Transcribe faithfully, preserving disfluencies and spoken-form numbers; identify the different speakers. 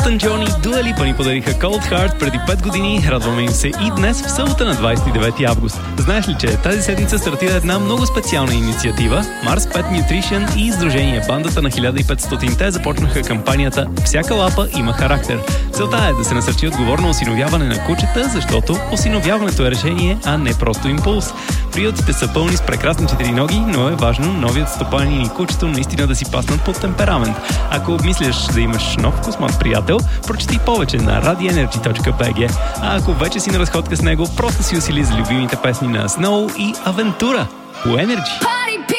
Speaker 1: Елтън Джон и Дуа Липа ни подариха Cold Heart преди пет години. Радваме им се и днес, в събота на двадесет и девети август. Знаеш ли, че тази седмица стартира една много специална инициатива? Mars Pet Nutrition и Издружение Бандата на хиляда и петстотинте започнаха кампанията "Всяка лапа има характер". Целта е да се насърчи отговорно осиновяване на кучета, защото осиновяването е решение, а не просто импулс. Приютите са пълни с прекрасни четириноги, но е важно новият стопанин и кучето наистина да си паснат под темперамент. Ако обмисляш да имаш нов космат приятел, прочети повече на радиоенерджи точка би джи. А ако вече си на разходка с него, просто си усили за любимите песни на Snow и Авентура по Energy.